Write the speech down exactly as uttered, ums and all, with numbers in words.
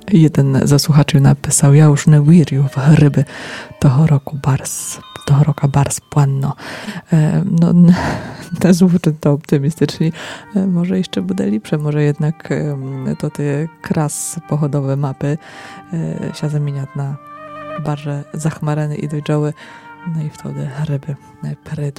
Jeden ze słuchaczy napisał: ja już nie wierzę w ryby toho roku bars, toho roka bars płanno. No, to звучит to optymistycznie. Może jeszcze bude lepsze, może jednak to te kras pochodowe mapy się zamieniać na barze zachmarene i dojrzały, no i wtedy ryby